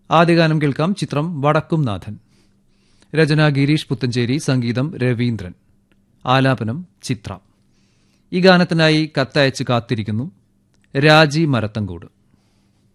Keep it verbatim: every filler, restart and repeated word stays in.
ആദ്യ ഗാനം കേൾക്കാം. ചിത്രം വടക്കും നാഥൻ. രചന ഗിരീഷ് പുത്തഞ്ചേരി, സംഗീതം രവീന്ദ്രൻ, ആലാപനം ചിത്ര. ഈ ഗാനത്തിനായി കത്തയച്ച് കാത്തിരിക്കുന്നു രാജി മരത്തങ്കോട്.